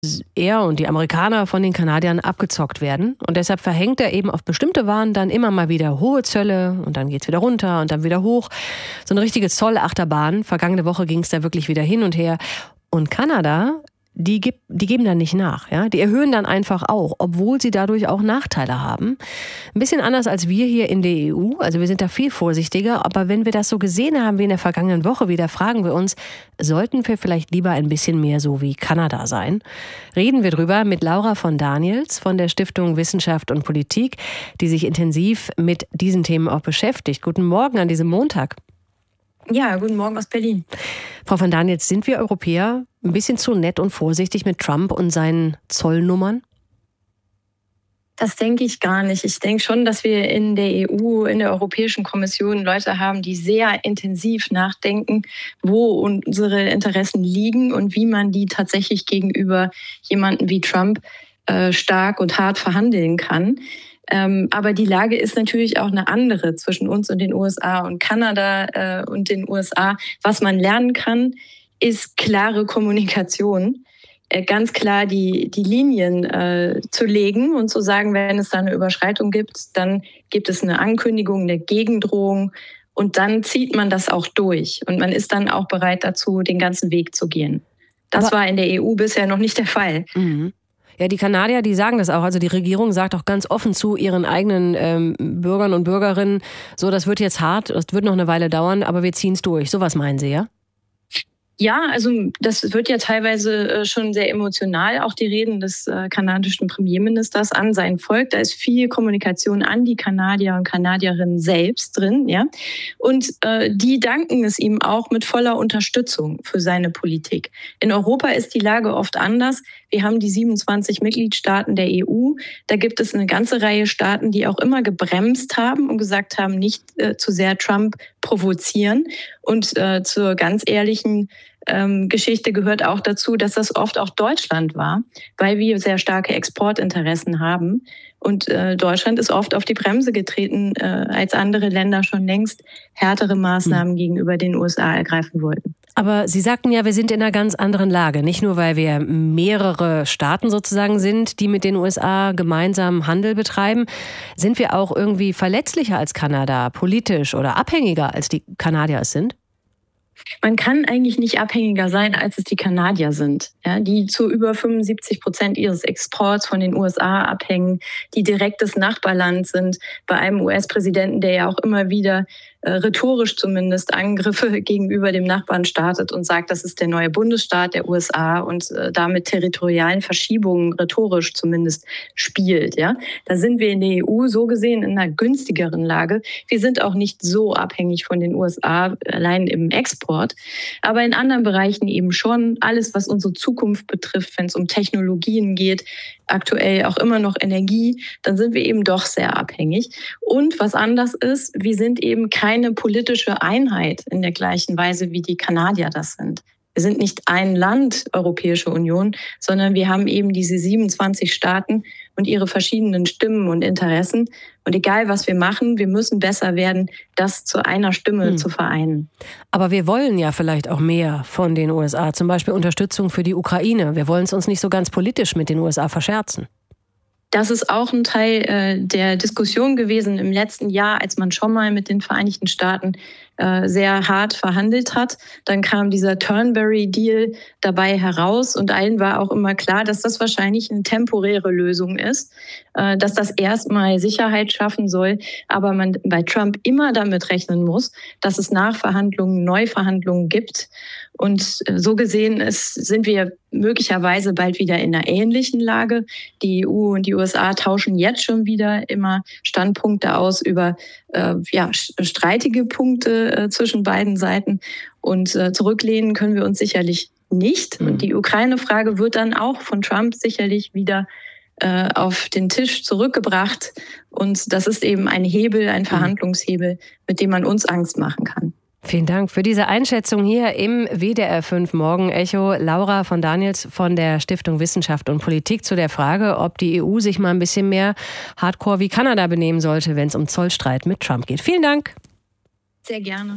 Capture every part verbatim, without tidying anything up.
er und die Amerikaner von den Kanadiern abgezockt werden. Und deshalb verhängt er eben auf bestimmte Waren dann immer mal wieder hohe Zölle und dann geht's wieder runter und dann wieder hoch. So eine richtige Zollachterbahn. Vergangene Woche ging es da wirklich wieder hin und her. Und Kanada, die, gibt, die geben dann nicht nach. Ja? Die erhöhen dann einfach auch, obwohl sie dadurch auch Nachteile haben. Ein bisschen anders als wir hier in der E U. Also wir sind da viel vorsichtiger. Aber wenn wir das so gesehen haben wie in der vergangenen Woche wieder, fragen wir uns, sollten wir vielleicht lieber ein bisschen mehr so wie Kanada sein? Reden wir drüber mit Laura von Daniels von der Stiftung Wissenschaft und Politik, die sich intensiv mit diesen Themen auch beschäftigt. Guten Morgen an diesem Montag. Ja, guten Morgen aus Berlin. Frau von Daniels, sind wir Europäer ein bisschen zu nett und vorsichtig mit Trump und seinen Zollnummern? Das denke ich gar nicht. Ich denke schon, dass wir in der E U, in der Europäischen Kommission Leute haben, die sehr intensiv nachdenken, wo unsere Interessen liegen und wie man die tatsächlich gegenüber jemandem wie Trump äh, stark und hart verhandeln kann. Ähm, aber die Lage ist natürlich auch eine andere zwischen uns und den U S A und Kanada äh, und den U S A. Was man lernen kann, ist klare Kommunikation. Äh, ganz klar die, die Linien äh, zu legen und zu sagen, wenn es da eine Überschreitung gibt, dann gibt es eine Ankündigung, eine Gegendrohung und dann zieht man das auch durch. Und man ist dann auch bereit dazu, den ganzen Weg zu gehen. Das aber war in der E U bisher noch nicht der Fall. Mhm. Ja, die Kanadier, die sagen das auch. Also die Regierung sagt auch ganz offen zu ihren eigenen ähm, Bürgern und Bürgerinnen, so, das wird jetzt hart, das wird noch eine Weile dauern, aber wir ziehen es durch. So was meinen Sie, ja? Ja, also das wird ja teilweise schon sehr emotional, auch die Reden des kanadischen Premierministers an sein Volk. Da ist viel Kommunikation an die Kanadier und Kanadierinnen selbst drin, ja. Und äh, die danken es ihm auch mit voller Unterstützung für seine Politik. In Europa ist die Lage oft anders. Wir haben die siebenundzwanzig Mitgliedstaaten der E U. Da gibt es eine ganze Reihe Staaten, die auch immer gebremst haben und gesagt haben, nicht äh, zu sehr Trump provozieren. Und äh, zur ganz ehrlichen ähm, Geschichte gehört auch dazu, dass das oft auch Deutschland war, weil wir sehr starke Exportinteressen haben. Und äh, Deutschland ist oft auf die Bremse getreten, äh, als andere Länder schon längst härtere Maßnahmen mhm. gegenüber den U S A ergreifen wollten. Aber Sie sagten ja, wir sind in einer ganz anderen Lage. Nicht nur, weil wir mehrere Staaten sozusagen sind, die mit den U S A gemeinsam Handel betreiben, sind wir auch irgendwie verletzlicher als Kanada, politisch oder abhängiger als die Kanadier es sind? Man kann eigentlich nicht abhängiger sein, als es die Kanadier sind, ja, die zu über fünfundsiebzig Prozent ihres Exports von den U S A abhängen, die direktes Nachbarland sind, bei einem U S-Präsidenten, der ja auch immer wieder äh, rhetorisch zumindest Angriffe gegenüber dem Nachbarn startet und sagt, das ist der neue Bundesstaat der U S A und äh, damit territorialen Verschiebungen rhetorisch zumindest spielt. Ja. Da sind wir in der E U so gesehen in einer günstigeren Lage. Wir sind auch nicht so abhängig von den U S A, allein im Export, aber in anderen Bereichen eben schon. Alles, was unsere Zukunft betrifft, wenn es um Technologien geht, aktuell auch immer noch Energie, dann sind wir eben doch sehr abhängig. Und was anders ist, wir sind eben keine politische Einheit in der gleichen Weise, wie die Kanadier das sind. Wir sind nicht ein Land, Europäische Union, sondern wir haben eben diese siebenundzwanzig Staaten und ihre verschiedenen Stimmen und Interessen. Und egal, was wir machen, wir müssen besser werden, das zu einer Stimme hm. zu vereinen. Aber wir wollen ja vielleicht auch mehr von den U S A, zum Beispiel Unterstützung für die Ukraine. Wir wollen es uns nicht so ganz politisch mit den U S A verscherzen. Das ist auch ein Teil äh, der Diskussion gewesen im letzten Jahr, als man schon mal mit den Vereinigten Staaten äh, sehr hart verhandelt hat. Dann kam dieser Turnberry-Deal dabei heraus und allen war auch immer klar, dass das wahrscheinlich eine temporäre Lösung ist, äh, dass das erstmal Sicherheit schaffen soll, aber man bei Trump immer damit rechnen muss, dass es Nachverhandlungen, Neuverhandlungen gibt. Und so gesehen ist, sind wir möglicherweise bald wieder in einer ähnlichen Lage. Die E U und die U S A tauschen jetzt schon wieder immer Standpunkte aus über äh, ja, streitige Punkte äh, zwischen beiden Seiten. Und äh, zurücklehnen können wir uns sicherlich nicht. Mhm. Und die Ukraine-Frage wird dann auch von Trump sicherlich wieder äh, auf den Tisch zurückgebracht. Und das ist eben ein Hebel, ein Verhandlungshebel, mit dem man uns Angst machen kann. Vielen Dank für diese Einschätzung hier im W D R fünf Morgen-Echo. Laura von Daniels von der Stiftung Wissenschaft und Politik zu der Frage, ob die E U sich mal ein bisschen mehr hardcore wie Kanada benehmen sollte, wenn es um Zollstreit mit Trump geht. Vielen Dank. Sehr gerne.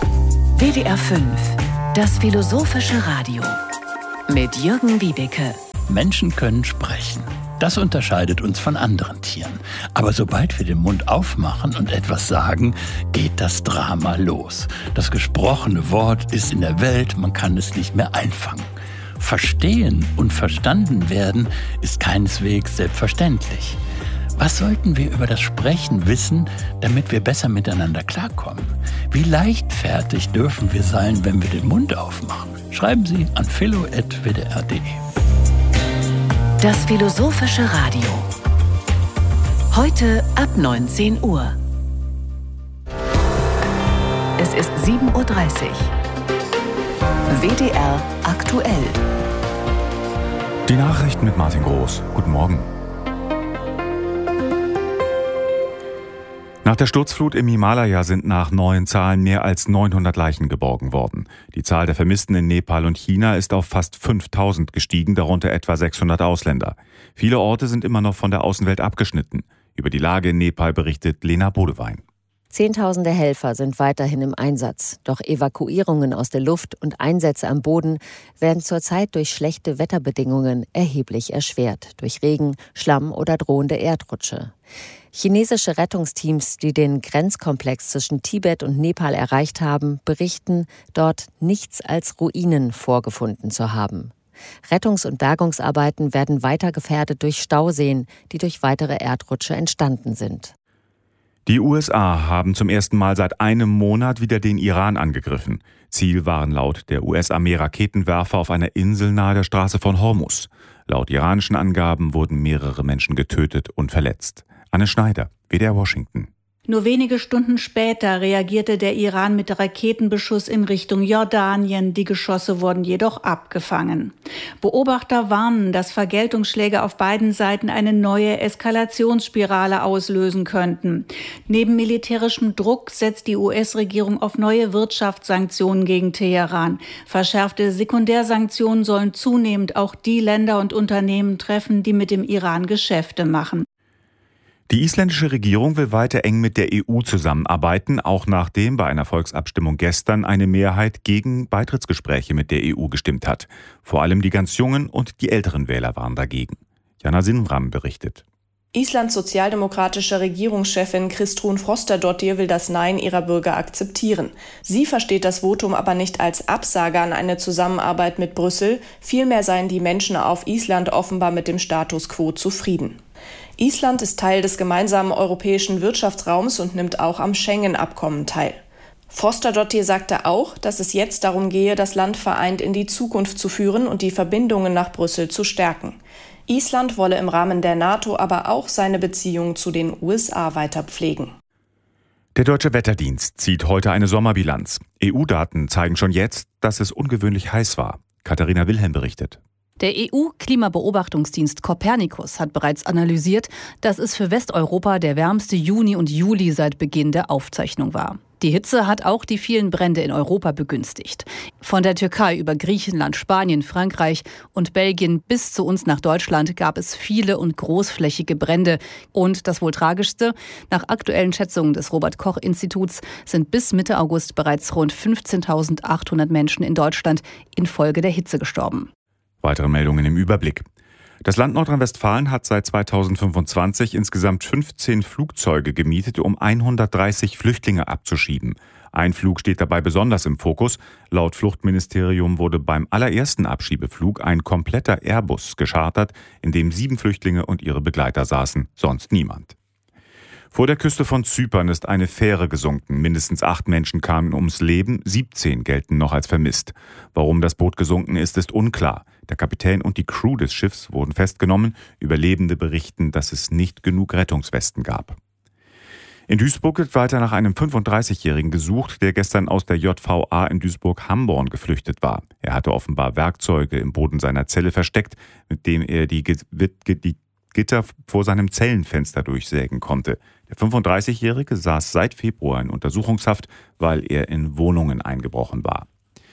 W D R fünf, das philosophische Radio mit Jürgen Wiebeke. Menschen können sprechen. Das unterscheidet uns von anderen Tieren. Aber sobald wir den Mund aufmachen und etwas sagen, geht das Drama los. Das gesprochene Wort ist in der Welt, man kann es nicht mehr einfangen. Verstehen und verstanden werden ist keineswegs selbstverständlich. Was sollten wir über das Sprechen wissen, damit wir besser miteinander klarkommen? Wie leichtfertig dürfen wir sein, wenn wir den Mund aufmachen? Schreiben Sie an philo punkt w d r punkt d e. Das Philosophische Radio. Heute ab neunzehn Uhr. Es ist sieben Uhr dreißig. W D R aktuell. Die Nachrichten mit Martin Groß. Guten Morgen. Nach der Sturzflut im Himalaya sind nach neuen Zahlen mehr als neunhundert Leichen geborgen worden. Die Zahl der Vermissten in Nepal und China ist auf fast fünftausend gestiegen, darunter etwa sechshundert Ausländer. Viele Orte sind immer noch von der Außenwelt abgeschnitten. Über die Lage in Nepal berichtet Lena Bodewein. Zehntausende Helfer sind weiterhin im Einsatz. Doch Evakuierungen aus der Luft und Einsätze am Boden werden zurzeit durch schlechte Wetterbedingungen erheblich erschwert. Durch Regen, Schlamm oder drohende Erdrutsche. Chinesische Rettungsteams, die den Grenzkomplex zwischen Tibet und Nepal erreicht haben, berichten, dort nichts als Ruinen vorgefunden zu haben. Rettungs- und Bergungsarbeiten werden weiter gefährdet durch Stauseen, die durch weitere Erdrutsche entstanden sind. Die U S A haben zum ersten Mal seit einem Monat wieder den Iran angegriffen. Ziel waren laut der U S-Armee Raketenwerfer auf einer Insel nahe der Straße von Hormuz. Laut iranischen Angaben wurden mehrere Menschen getötet und verletzt. Anne Schneider, W D R Washington. Nur wenige Stunden später reagierte der Iran mit Raketenbeschuss in Richtung Jordanien. Die Geschosse wurden jedoch abgefangen. Beobachter warnen, dass Vergeltungsschläge auf beiden Seiten eine neue Eskalationsspirale auslösen könnten. Neben militärischem Druck setzt die U S-Regierung auf neue Wirtschaftssanktionen gegen Teheran. Verschärfte Sekundärsanktionen sollen zunehmend auch die Länder und Unternehmen treffen, die mit dem Iran Geschäfte machen. Die isländische Regierung will weiter eng mit der E U zusammenarbeiten, auch nachdem bei einer Volksabstimmung gestern eine Mehrheit gegen Beitrittsgespräche mit der E U gestimmt hat. Vor allem die ganz jungen und die älteren Wähler waren dagegen. Jana Sinnram berichtet. Islands sozialdemokratische Regierungschefin Kristrún Frostadóttir will das Nein ihrer Bürger akzeptieren. Sie versteht das Votum aber nicht als Absage an eine Zusammenarbeit mit Brüssel. Vielmehr seien die Menschen auf Island offenbar mit dem Status quo zufrieden. Island ist Teil des gemeinsamen europäischen Wirtschaftsraums und nimmt auch am Schengen-Abkommen teil. Frostadóttir sagte auch, dass es jetzt darum gehe, das Land vereint in die Zukunft zu führen und die Verbindungen nach Brüssel zu stärken. Island wolle im Rahmen der NATO aber auch seine Beziehungen zu den U S A weiter pflegen. Der Deutsche Wetterdienst zieht heute eine Sommerbilanz. E U-Daten zeigen schon jetzt, dass es ungewöhnlich heiß war. Katharina Wilhelm berichtet. Der E U-Klimabeobachtungsdienst Copernicus hat bereits analysiert, dass es für Westeuropa der wärmste Juni und Juli seit Beginn der Aufzeichnung war. Die Hitze hat auch die vielen Brände in Europa begünstigt. Von der Türkei über Griechenland, Spanien, Frankreich und Belgien bis zu uns nach Deutschland gab es viele und großflächige Brände. Und das wohl tragischste, nach aktuellen Schätzungen des Robert-Koch-Instituts sind bis Mitte August bereits rund fünfzehntausendachthundert Menschen in Deutschland infolge der Hitze gestorben. Weitere Meldungen im Überblick. Das Land Nordrhein-Westfalen hat seit zweitausendfünfundzwanzig insgesamt fünfzehn Flugzeuge gemietet, um hundertdreißig Flüchtlinge abzuschieben. Ein Flug steht dabei besonders im Fokus. Laut Fluchtministerium wurde beim allerersten Abschiebeflug ein kompletter Airbus geschartert, in dem sieben Flüchtlinge und ihre Begleiter saßen, sonst niemand. Vor der Küste von Zypern ist eine Fähre gesunken. Mindestens acht Menschen kamen ums Leben, siebzehn gelten noch als vermisst. Warum das Boot gesunken ist, ist unklar. Der Kapitän und die Crew des Schiffs wurden festgenommen. Überlebende berichten, dass es nicht genug Rettungswesten gab. In Duisburg wird weiter nach einem fünfunddreißigjährigen gesucht, der gestern aus der J V A in Duisburg-Hamborn geflüchtet war. Er hatte offenbar Werkzeuge im Boden seiner Zelle versteckt, mit dem er die, die Gitter vor seinem Zellenfenster durchsägen konnte. Der fünfunddreißigjährige saß seit Februar in Untersuchungshaft, weil er in Wohnungen eingebrochen war.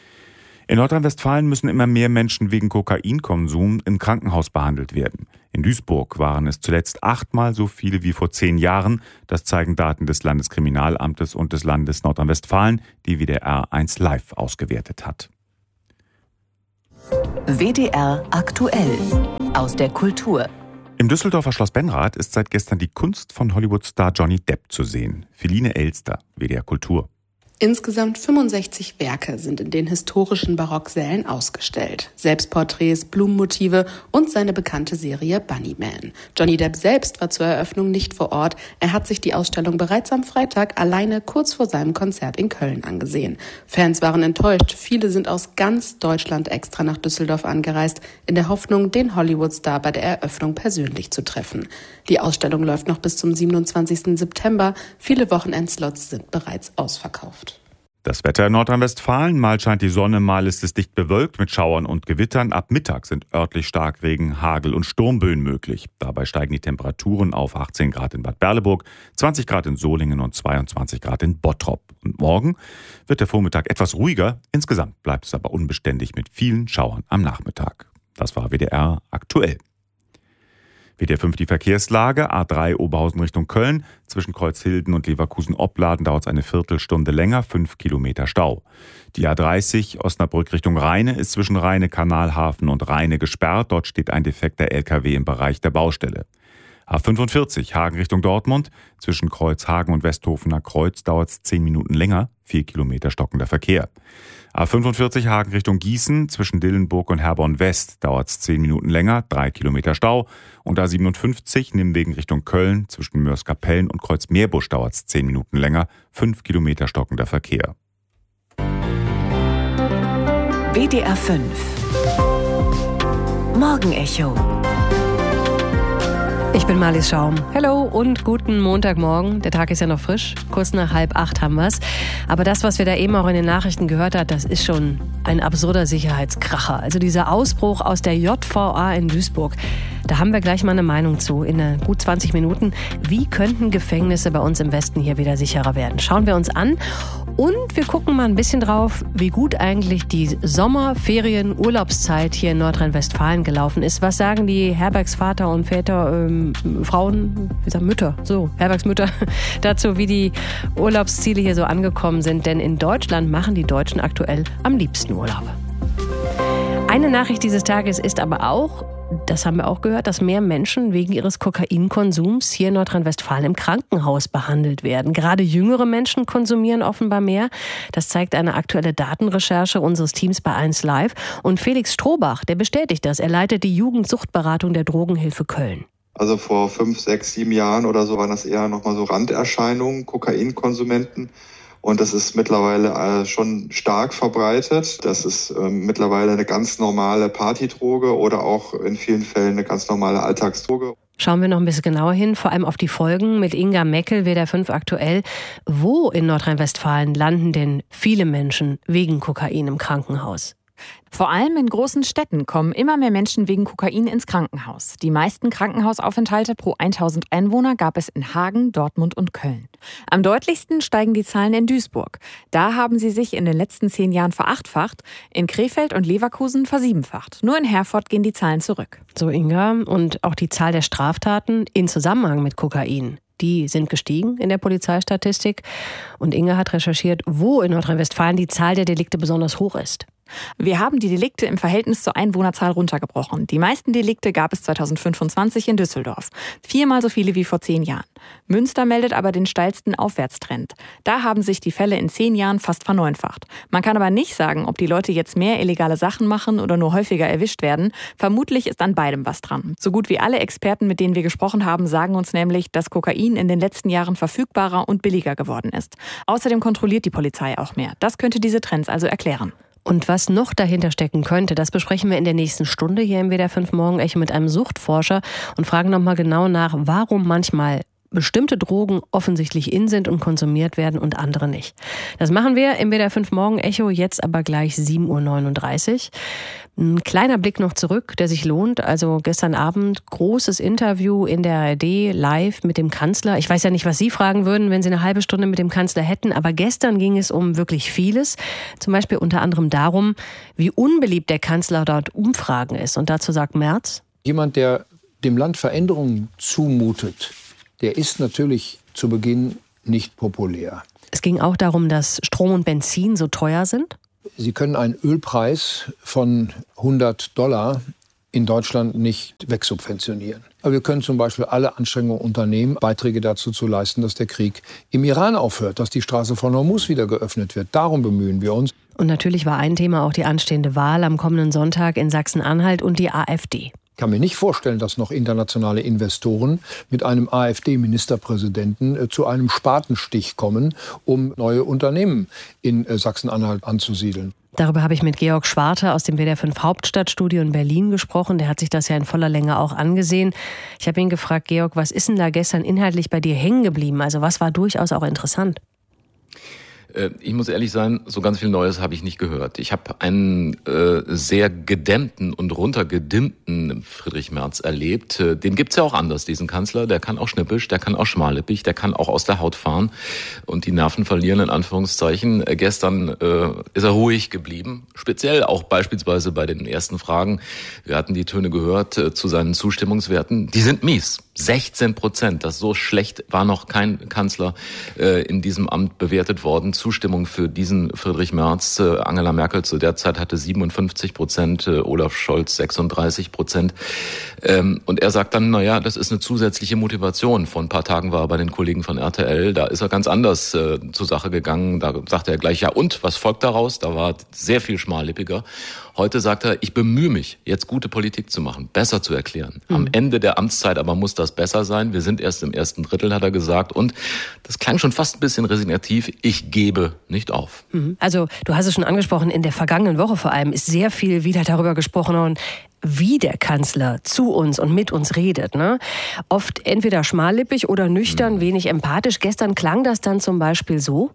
In Nordrhein-Westfalen müssen immer mehr Menschen wegen Kokainkonsum im Krankenhaus behandelt werden. In Duisburg waren es zuletzt achtmal so viele wie vor zehn Jahren. Das zeigen Daten des Landeskriminalamtes und des Landes Nordrhein-Westfalen, die W D R eins Live ausgewertet hat. W D R aktuell aus der Kultur. Im Düsseldorfer Schloss Benrath ist seit gestern die Kunst von Hollywood-Star Johnny Depp zu sehen. Feline Elster, W D R Kultur. Insgesamt fünfundsechzig Werke sind in den historischen Barocksälen ausgestellt. Selbstporträts, Blumenmotive und seine bekannte Serie Bunnyman. Johnny Depp selbst war zur Eröffnung nicht vor Ort. Er hat sich die Ausstellung bereits am Freitag alleine kurz vor seinem Konzert in Köln angesehen. Fans waren enttäuscht. Viele sind aus ganz Deutschland extra nach Düsseldorf angereist, in der Hoffnung, den Hollywood-Star bei der Eröffnung persönlich zu treffen. Die Ausstellung läuft noch bis zum siebenundzwanzigsten September. Viele Wochenendslots sind bereits ausverkauft. Das Wetter in Nordrhein-Westfalen, mal scheint die Sonne, mal ist es dicht bewölkt mit Schauern und Gewittern. Ab Mittag sind örtlich Starkregen, Hagel und Sturmböen möglich. Dabei steigen die Temperaturen auf achtzehn Grad in Bad Berleburg, zwanzig Grad in Solingen und zweiundzwanzig Grad in Bottrop. Und morgen wird der Vormittag etwas ruhiger. Insgesamt bleibt es aber unbeständig mit vielen Schauern am Nachmittag. Das war W D R aktuell. W D R fünf die Verkehrslage, A drei Oberhausen Richtung Köln. Zwischen Kreuzhilden und Leverkusen-Opladen dauert es eine Viertelstunde länger, fünf Kilometer Stau. Die A dreißig Osnabrück Richtung Rheine ist zwischen Rheine, Kanalhafen und Rheine gesperrt. Dort steht ein defekter L K W im Bereich der Baustelle. A fünfundvierzig Hagen Richtung Dortmund. Zwischen Kreuzhagen und Westhofener Kreuz dauert es zehn Minuten länger, vier Kilometer stockender Verkehr. A fünfundvierzig Hagen Richtung Gießen, zwischen Dillenburg und Herborn West dauert es zehn Minuten länger, drei Kilometer Stau. Und A siebenundfünfzig Nimwegen Richtung Köln, zwischen Mörs-Kapellen und Kreuz-Meerbusch dauert es zehn Minuten länger, fünf Kilometer stockender Verkehr. W D R fünf Morgenecho. Ich bin Marlies Schaum. Hello und guten Montagmorgen. Der Tag ist ja noch frisch. Kurz nach halb acht haben wir's. Aber das, was wir da eben auch in den Nachrichten gehört haben, das ist schon ein absurder Sicherheitskracher. Also dieser Ausbruch aus der J V A in Duisburg. Da haben wir gleich mal eine Meinung zu in gut zwanzig Minuten. Wie könnten Gefängnisse bei uns im Westen hier wieder sicherer werden? Schauen wir uns an. Und wir gucken mal ein bisschen drauf, wie gut eigentlich die Sommerferien-Urlaubszeit hier in Nordrhein-Westfalen gelaufen ist. Was sagen die Herbergsvater und Väter, ähm, Frauen, wie sagen Mütter, so, Herbergsmütter, dazu, wie die Urlaubsziele hier so angekommen sind. Denn in Deutschland machen die Deutschen aktuell am liebsten Urlaub. Eine Nachricht dieses Tages ist aber auch, das haben wir auch gehört, dass mehr Menschen wegen ihres Kokainkonsums hier in Nordrhein-Westfalen im Krankenhaus behandelt werden. Gerade jüngere Menschen konsumieren offenbar mehr. Das zeigt eine aktuelle Datenrecherche unseres Teams bei eins Live. Und Felix Strohbach, der bestätigt das. Er leitet die Jugendsuchtberatung der Drogenhilfe Köln. Also vor fünf, sechs, sieben Jahren oder so waren das eher nochmal so Randerscheinungen, Kokainkonsumenten. Und das ist mittlerweile äh, schon stark verbreitet. Das ist äh, mittlerweile eine ganz normale Partydroge oder auch in vielen Fällen eine ganz normale Alltagsdroge. Schauen wir noch ein bisschen genauer hin, vor allem auf die Folgen mit Inga Meckel, W D R fünf aktuell. Wo in Nordrhein-Westfalen landen denn viele Menschen wegen Kokain im Krankenhaus? Vor allem in großen Städten kommen immer mehr Menschen wegen Kokain ins Krankenhaus. Die meisten Krankenhausaufenthalte pro tausend Einwohner gab es in Hagen, Dortmund und Köln. Am deutlichsten steigen die Zahlen in Duisburg. Da haben sie sich in den letzten zehn Jahren verachtfacht, in Krefeld und Leverkusen versiebenfacht. Nur in Herford gehen die Zahlen zurück. So, Inga, und auch die Zahl der Straftaten in Zusammenhang mit Kokain. Die sind gestiegen in der Polizeistatistik. Und Inga hat recherchiert, wo in Nordrhein-Westfalen die Zahl der Delikte besonders hoch ist. Wir haben die Delikte im Verhältnis zur Einwohnerzahl runtergebrochen. Die meisten Delikte gab es zweitausendfünfundzwanzig in Düsseldorf. Viermal so viele wie vor zehn Jahren. Münster meldet aber den steilsten Aufwärtstrend. Da haben sich die Fälle in zehn Jahren fast verneunfacht. Man kann aber nicht sagen, ob die Leute jetzt mehr illegale Sachen machen oder nur häufiger erwischt werden. Vermutlich ist an beidem was dran. So gut wie alle Experten, mit denen wir gesprochen haben, sagen uns nämlich, dass Kokain in den letzten Jahren verfügbarer und billiger geworden ist. Außerdem kontrolliert die Polizei auch mehr. Das könnte diese Trends also erklären. Und was noch dahinter stecken könnte, das besprechen wir in der nächsten Stunde hier im W D R fünf Morgenecho mit einem Suchtforscher und fragen nochmal genau nach, warum manchmal bestimmte Drogen offensichtlich in sind und konsumiert werden und andere nicht. Das machen wir im W D R fünf Morgenecho, jetzt aber gleich sieben Uhr neununddreißig. Ein kleiner Blick noch zurück, der sich lohnt. Also gestern Abend großes Interview in der A R D live mit dem Kanzler. Ich weiß ja nicht, was Sie fragen würden, wenn Sie eine halbe Stunde mit dem Kanzler hätten. Aber gestern ging es um wirklich vieles. Zum Beispiel unter anderem darum, wie unbeliebt der Kanzler dort Umfragen ist. Und dazu sagt Merz: Jemand, der dem Land Veränderungen zumutet, der ist natürlich zu Beginn nicht populär. Es ging auch darum, dass Strom und Benzin so teuer sind. Sie können einen Ölpreis von hundert Dollar in Deutschland nicht wegsubventionieren. Aber wir können zum Beispiel alle Anstrengungen unternehmen, Beiträge dazu zu leisten, dass der Krieg im Iran aufhört, dass die Straße von Hormuz wieder geöffnet wird. Darum bemühen wir uns. Und natürlich war ein Thema auch die anstehende Wahl am kommenden Sonntag in Sachsen-Anhalt und die AfD. Ich kann mir nicht vorstellen, dass noch internationale Investoren mit einem AfD-Ministerpräsidenten äh, zu einem Spatenstich kommen, um neue Unternehmen in äh, Sachsen-Anhalt anzusiedeln. Darüber habe ich mit Georg Schwarte aus dem W D R fünf Hauptstadtstudio in Berlin gesprochen. Der hat sich das ja in voller Länge auch angesehen. Ich habe ihn gefragt, Georg, was ist denn da gestern inhaltlich bei dir hängen geblieben? Also was war durchaus auch interessant? Ich muss ehrlich sein, so ganz viel Neues habe ich nicht gehört. Ich habe einen äh, sehr gedämmten und runtergedimmten Friedrich Merz erlebt. Den gibt's ja auch anders, diesen Kanzler. Der kann auch schnippisch, der kann auch schmallippig, der kann auch aus der Haut fahren und die Nerven verlieren, in Anführungszeichen. Gestern äh, ist er ruhig geblieben, speziell auch beispielsweise bei den ersten Fragen. Wir hatten die Töne gehört äh, zu seinen Zustimmungswerten. Die sind mies. sechzehn Prozent, das so schlecht war noch kein Kanzler äh, in diesem Amt bewertet worden. Zustimmung für diesen Friedrich Merz. Äh, Angela Merkel zu der Zeit hatte siebenundfünfzig Prozent, äh, Olaf Scholz sechsunddreißig Prozent. Ähm, und er sagt dann, naja, das ist eine zusätzliche Motivation. Vor ein paar Tagen war er bei den Kollegen von R T L, da ist er ganz anders äh, zur Sache gegangen. Da sagte er gleich, ja und, was folgt daraus? Da war sehr viel schmallippiger. Heute sagt er, ich bemühe mich, jetzt gute Politik zu machen, besser zu erklären. Mhm. Am Ende der Amtszeit aber muss das besser sein. Wir sind erst im ersten Drittel, hat er gesagt. Und das klang schon fast ein bisschen resignativ. Ich gebe nicht auf. Mhm. Also du hast es schon angesprochen, in der vergangenen Woche vor allem ist sehr viel wieder darüber gesprochen worden, wie der Kanzler zu uns und mit uns redet. Ne? Oft entweder schmallippig oder nüchtern, mhm. wenig empathisch. Gestern klang das dann zum Beispiel so.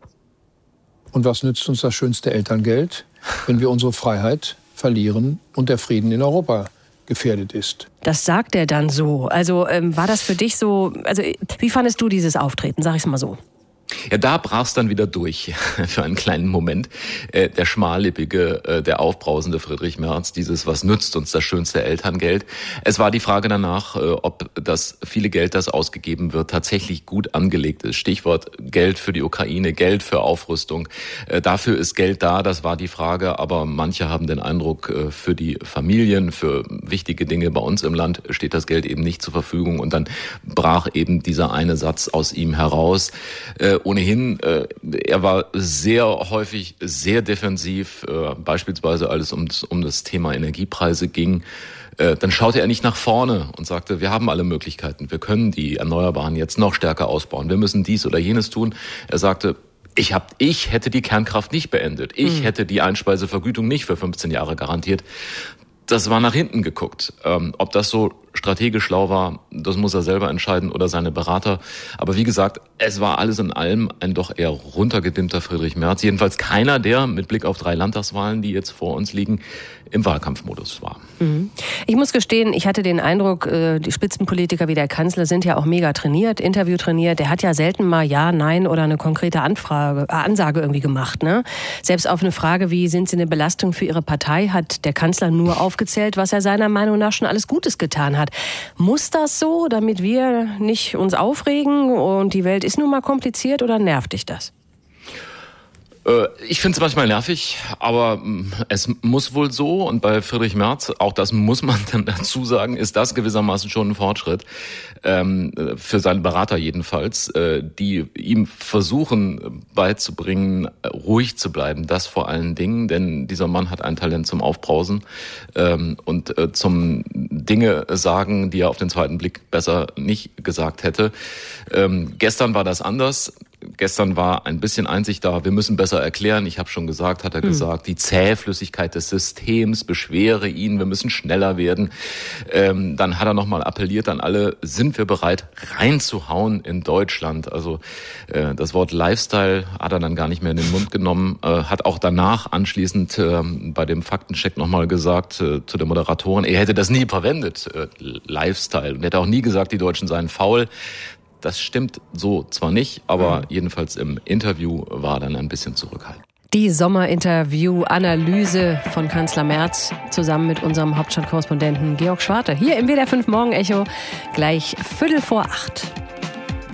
Und was nützt uns das schönste Elterngeld, wenn wir unsere Freiheit verlieren und der Frieden in Europa gefährdet ist? Das sagt er dann so. Also ähm, war das für dich so, also wie fandest du dieses Auftreten, sag ich's mal so? Ja, da brach's dann wieder durch für einen kleinen Moment. Äh, der schmallippige, äh, der aufbrausende Friedrich Merz, dieses, was nützt uns das schönste Elterngeld? Es war die Frage danach, äh, ob das viele Geld, das ausgegeben wird, tatsächlich gut angelegt ist. Stichwort Geld für die Ukraine, Geld für Aufrüstung. Äh, dafür ist Geld da, das war die Frage. Aber manche haben den Eindruck, äh, für die Familien, für wichtige Dinge bei uns im Land steht das Geld eben nicht zur Verfügung. Und dann brach eben dieser eine Satz aus ihm heraus. Äh, Ohnehin, äh, er war sehr häufig sehr defensiv, äh, beispielsweise als es um, um das Thema Energiepreise ging. Äh, dann schaute er nicht nach vorne und sagte, wir haben alle Möglichkeiten, wir können die Erneuerbaren jetzt noch stärker ausbauen, wir müssen dies oder jenes tun. Er sagte, ich, hab, ich hätte die Kernkraft nicht beendet, ich mhm. hätte die Einspeisevergütung nicht für fünfzehn Jahre garantiert. Das war nach hinten geguckt. Ähm, ob das so strategisch schlau war, das muss er selber entscheiden oder seine Berater. Aber wie gesagt, es war alles in allem ein doch eher runtergedimmter Friedrich Merz. Jedenfalls keiner, der mit Blick auf drei Landtagswahlen, die jetzt vor uns liegen, im Wahlkampfmodus war. Mhm. Ich muss gestehen, ich hatte den Eindruck, die Spitzenpolitiker wie der Kanzler sind ja auch mega trainiert, Interview trainiert. Der hat ja selten mal Ja, Nein oder eine konkrete Anfrage, äh, Ansage irgendwie gemacht. Ne? Selbst auf eine Frage wie, sind Sie eine Belastung für Ihre Partei, hat der Kanzler nur aufgezählt, was er seiner Meinung nach schon alles Gutes getan hat. Muss das so, damit wir nicht uns aufregen und die Welt ist nun mal kompliziert, oder nervt dich das? Ich finde es manchmal nervig, aber es muss wohl so, und bei Friedrich Merz, auch das muss man dann dazu sagen, ist das gewissermaßen schon ein Fortschritt, ähm, für seine Berater jedenfalls, äh, die ihm versuchen beizubringen, ruhig zu bleiben, das vor allen Dingen, denn dieser Mann hat ein Talent zum Aufbrausen ähm, und äh, zum Dinge sagen, die er auf den zweiten Blick besser nicht gesagt hätte. Ähm, gestern war das anders. Gestern war ein bisschen Einsicht da, wir müssen besser erklären. Ich habe schon gesagt, hat er hm. gesagt, die Zähflüssigkeit des Systems beschwere ihn, wir müssen schneller werden. Ähm, dann hat er nochmal appelliert an alle, sind wir bereit reinzuhauen in Deutschland? Also äh, das Wort Lifestyle hat er dann gar nicht mehr in den Mund genommen, äh, hat auch danach anschließend äh, bei dem Faktencheck nochmal gesagt äh, zu der Moderatorin, er hätte das nie verwendet, äh, Lifestyle. Und er hätte auch nie gesagt, die Deutschen seien faul. Das stimmt so zwar nicht, aber jedenfalls im Interview war dann ein bisschen zurückhaltend. Die Sommerinterview-Analyse von Kanzler Merz zusammen mit unserem Hauptstadtkorrespondenten Georg Schwarte. Hier im W D R fünf Morgen-Echo, gleich Viertel vor acht.